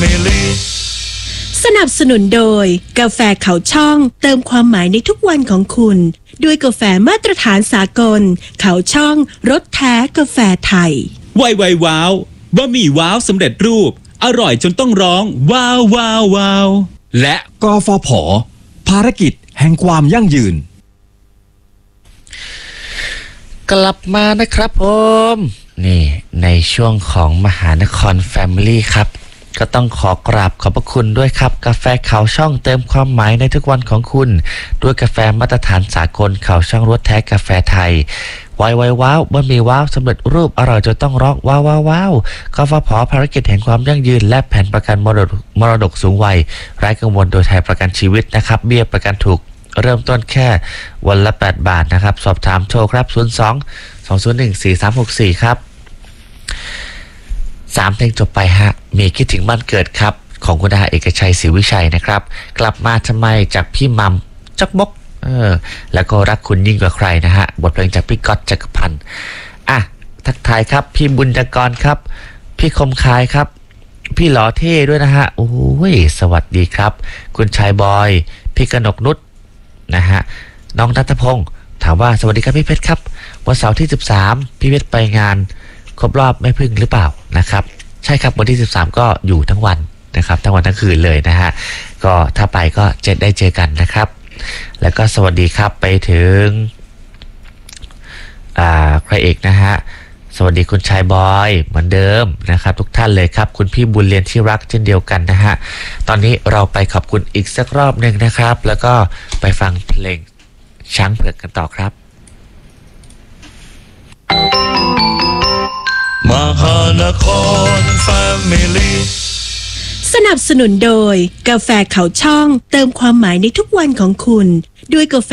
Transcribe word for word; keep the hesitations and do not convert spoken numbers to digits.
Family สนับสนุนโดยกาแฟเขาช่องเติมความหมายในทุกวันของคุณด้วยกาแฟมาตรฐานสากลเขาช่องรสแท้กาแฟไทยไวไวว้าวบะหมี่ว้าวสำเร็จรูปอร่อยจนต้องร้องว้าวว้าวว้าวและกฟผ.ภารกิจแห่งความยั่งยืนกลับมานะครับผมนี่ในช่วงของมหานคร Family ครับก็ต้องขอกราบขอบพระคุณด้วยครับกาแฟเขาช่องเติมความหมายในทุกวันของคุณด้วยกาแฟมาตรฐานสากลเขาช่องรสแท้กาแฟไทยไวไวว้าวบะหมี่ว้าวสำเร็จรูปอร่อยจนต้องร้องว้าวว้าวว้าวกฟผ.ภารกิจแห่งความยั่งยืนและแผนประกันมรดกมรดกสูงวัยไร้กังวลโดยไทยประกันชีวิตนะครับเบี้ยประกันถูกเริ่มต้นแค่วันละแปดบาทนะครับสอบถามโทรครับศูนย์ สอง สอง ศูนย์ หนึ่ง สี่ สาม หก สี่ครับสามเพลงจบไปฮะมีคิดถึงบ้านเกิดครับของคุณอาเอกชัยศรีวิชัยนะครับกลับมาทำไมจากพี่มัมจักบกเออแล้วก็รักคุณยิ่งกว่าใครนะฮะบทเพลงจากพี่ก๊อตจักรพันธ์อ่ะทักทายครับพี่บุญจกรครับพี่คมคายครับพี่หล่อเท่ด้วยนะฮะโอ้ยสวัสดีครับคุณชายบอยพี่กนกนุชนะฮะน้องณัฐพงศ์ถามว่าสวัสดีครับพี่เพชรครับวันเสาร์ที่สิบสามพี่เพชรไปงานครบรอบแม่พึ่งหรือเปล่านะครับใช่ครับวันที่สิบสามก็อยู่ทั้งวันนะครับทั้งวันทั้งคืนเลยนะฮะก็ถ้าไปก็จะได้เจอกันนะครับแล้วก็สวัสดีครับไปถึงอ่าใครเอกนะฮะสวัสดีคุณชายบอยเหมือนเดิมนะครับทุกท่านเลยครับคุณพี่บุญเรียนที่รักเช่นเดียวกันนะฮะตอนนี้เราไปขอบคุณอีกสักรอบหนึ่งนะครับแล้วก็ไปฟังเพลงช้างเผือกกันต่อครับมหานคร Family สนับสนุนโดยกาแฟเขาช่องเติมความหมายในทุกวันของคุณด้วยกาแฟ